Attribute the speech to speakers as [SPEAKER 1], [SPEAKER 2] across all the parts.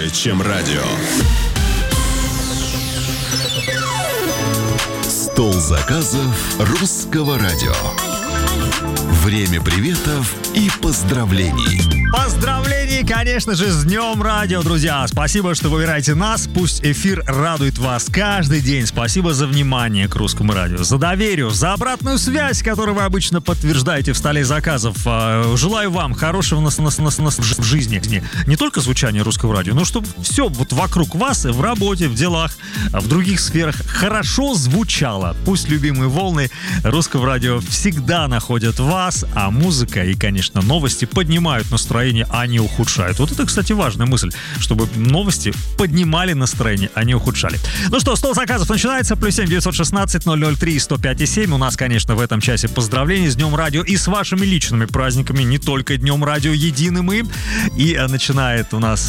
[SPEAKER 1] больше, чем радио. Стол заказов русского радио. Время приветов и поздравлений.
[SPEAKER 2] Поздравлений, конечно же, с Днем Радио, друзья. Спасибо, что выбираете нас. Пусть эфир радует вас каждый день. Спасибо за внимание к русскому радио, за доверие, за обратную связь, которую вы обычно подтверждаете в столе заказов. Желаю вам хорошего в жизни. Не только звучания русского радио, но чтобы все вот вокруг вас, в работе, в делах, в других сферах хорошо звучало. Пусть любимые волны русского радио всегда находят вас, а музыка и, конечно, новости поднимают настроение, а не ухудшают. Вот это, кстати, важная мысль, чтобы новости поднимали настроение, а не ухудшали. Ну что, стол заказов начинается. +7 916 003 105 7. У нас, конечно, в этом часе поздравления с Днем Радио и с вашими личными праздниками, не только Днем Радио, едины мы. И начинает у нас...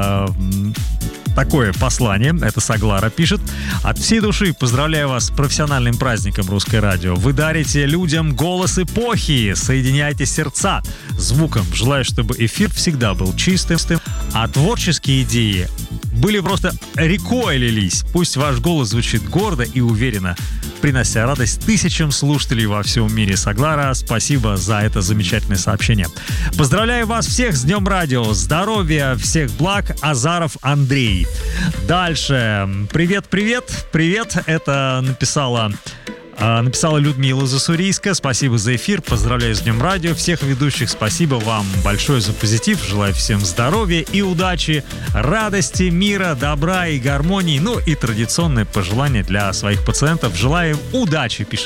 [SPEAKER 2] такое послание, это Саглара пишет. От всей души поздравляю вас с профессиональным праздником Русское радио. Вы дарите людям голос эпохи, соединяете сердца звуком. Желаю, чтобы эфир всегда был чистым, а творческие идеи были просто рекой лились. Пусть ваш голос звучит гордо и уверенно, принося радость тысячам слушателей во всем мире. Саглара, спасибо за это замечательное сообщение. Поздравляю вас всех с Днем Радио. Здоровья, всех благ. Азаров Андрей. Дальше. Привет. Это написала Людмила из Уссурийска. Спасибо за эфир. Поздравляю с Днем Радио. Всех ведущих спасибо вам большое за позитив. Желаю всем здоровья и удачи, радости, мира, добра и гармонии. Ну и традиционное пожелание для своих пациентов. Желаю удачи, пишет